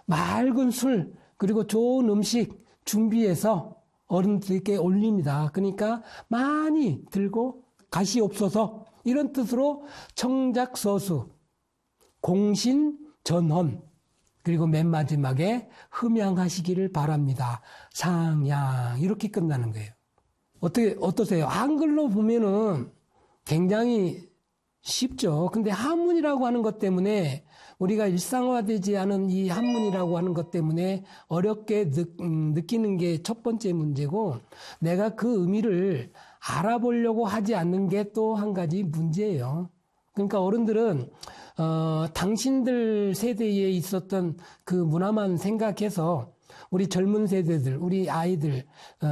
맑은 술, 그리고 좋은 음식 준비해서 어른들께 올립니다. 그러니까 많이 들고 가시옵소서, 이런 뜻으로 청작서수, 공신전헌, 그리고 맨 마지막에 흠양하시기를 바랍니다. 상양, 이렇게 끝나는 거예요. 어떠세요? 한글로 보면은 굉장히 쉽죠. 근데 한문이라고 하는 것 때문에, 우리가 일상화되지 않은 이 한문이라고 하는 것 때문에 어렵게 느끼는 게 첫 번째 문제고, 내가 그 의미를 알아보려고 하지 않는 게 또 한 가지 문제예요. 그러니까 어른들은 당신들 세대에 있었던 그 문화만 생각해서 우리 젊은 세대들, 우리 아이들,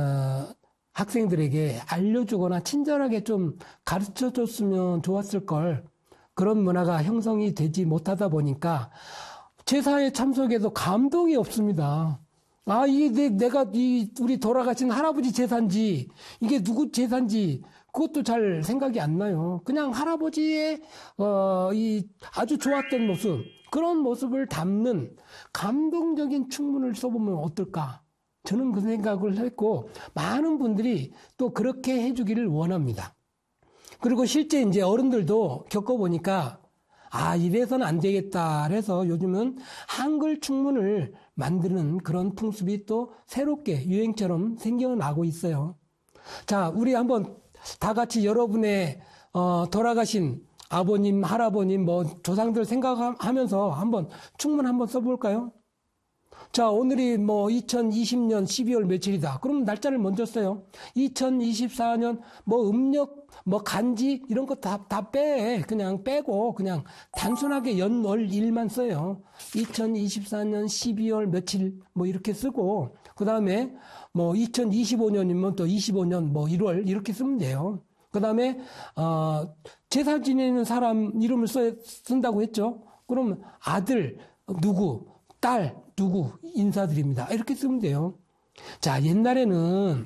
학생들에게 알려주거나 친절하게 좀 가르쳐줬으면 좋았을 걸, 그런 문화가 형성이 되지 못하다 보니까 제사에 참석해도 감동이 없습니다. 아, 이게 내가 우리 돌아가신 할아버지 제사인지, 이게 누구 제사인지, 그것도 잘 생각이 안 나요. 그냥 할아버지의, 이 아주 좋았던 모습, 그런 모습을 담는 감동적인 충문을 써보면 어떨까? 저는 그 생각을 했고, 많은 분들이 또 그렇게 해주기를 원합니다. 그리고 실제 이제 어른들도 겪어보니까, 아, 이래서는 안 되겠다 해서 요즘은 한글 충문을 만드는 그런 풍습이 또 새롭게 유행처럼 생겨나고 있어요. 자, 우리 한번 다 같이 여러분의 돌아가신 아버님, 할아버님, 조상들 생각하면서 한번 충문 한번 써볼까요? 자, 오늘이 2020년 12월 며칠이다. 그럼 날짜를 먼저 써요. 2024년 음력, 간지 이런 거 다 빼. 그냥 빼고 그냥 단순하게 연, 월, 일만 써요. 2024년 12월 며칠 이렇게 쓰고, 그 다음에 2025년이면 또 25년 1월 이렇게 쓰면 돼요. 그 다음에 제사 지내는 사람 이름을 쓴다고 했죠. 그러면 아들 누구, 딸 누구 인사드립니다, 이렇게 쓰면 돼요. 자, 옛날에는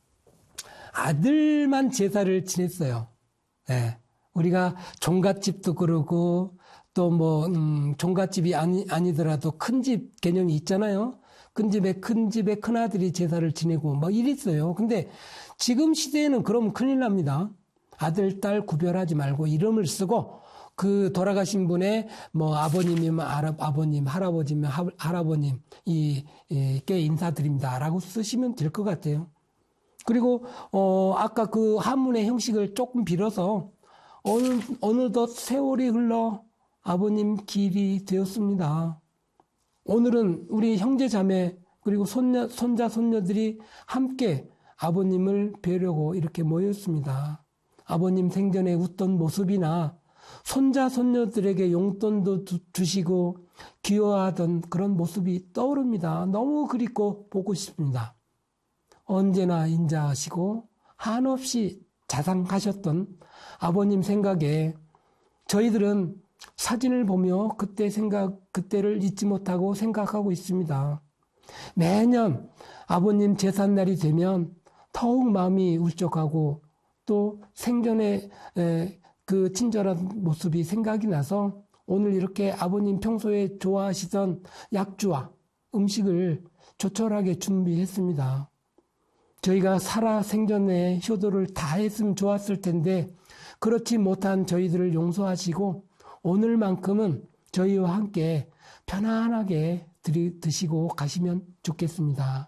아들만 제사를 지냈어요. 네. 우리가 종갓집도 그러고 또 종갓집이 아니더라도 큰 집 개념이 있잖아요. 큰 집에 큰아들이 제사를 지내고 이랬어요. 근데 지금 시대에는 그러면 큰일 납니다. 아들, 딸 구별하지 말고 이름을 쓰고, 그 돌아가신 분의 아버님이면 아버님, 할아버지면 할아버님 이께 인사드립니다라고 쓰시면 될 것 같아요. 그리고 아까 그 한문의 형식을 조금 빌어서 어느덧 세월이 흘러 아버님 길이 되었습니다. 오늘은 우리 형제 자매 그리고 손자 손녀들이 함께 아버님을 뵈려고 이렇게 모였습니다. 아버님 생전에 웃던 모습이나 손자 손녀들에게 용돈도 주시고 귀여워하던 그런 모습이 떠오릅니다. 너무 그립고 보고 싶습니다. 언제나 인자하시고 한없이 자상하셨던 아버님 생각에 저희들은 사진을 보며 그때를 잊지 못하고 생각하고 있습니다. 매년 아버님 제삿날이 되면 더욱 마음이 울적하고 또 생전에 그 친절한 모습이 생각이 나서 오늘 이렇게 아버님 평소에 좋아하시던 약주와 음식을 조촐하게 준비했습니다. 저희가 살아 생전에 효도를 다 했으면 좋았을 텐데 그렇지 못한 저희들을 용서하시고 오늘만큼은 저희와 함께 편안하게 드시고 가시면 좋겠습니다.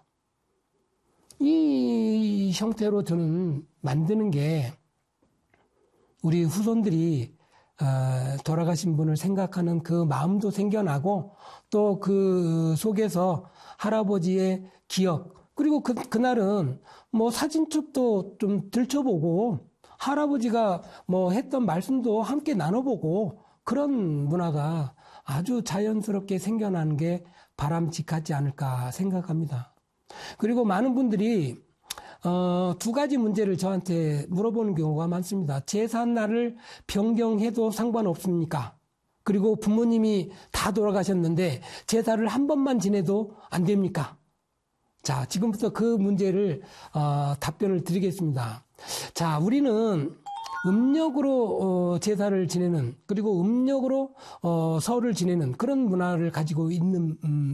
이 형태로 저는 만드는 게 우리 후손들이 돌아가신 분을 생각하는 그 마음도 생겨나고 또 그 속에서 할아버지의 기억, 그리고 그날은 사진첩도 좀 들춰보고 할아버지가 했던 말씀도 함께 나눠보고 그런 문화가 아주 자연스럽게 생겨나는 게 바람직하지 않을까 생각합니다. 그리고 많은 분들이 두 가지 문제를 저한테 물어보는 경우가 많습니다. 제삿날을 변경해도 상관없습니까? 그리고 부모님이 다 돌아가셨는데 제사를 한 번만 지내도 안 됩니까? 자, 지금부터 그 문제를 답변을 드리겠습니다. 자, 우리는 음력으로 제사를 지내는, 그리고 음력으로 설을 지내는 그런 문화를 가지고 있는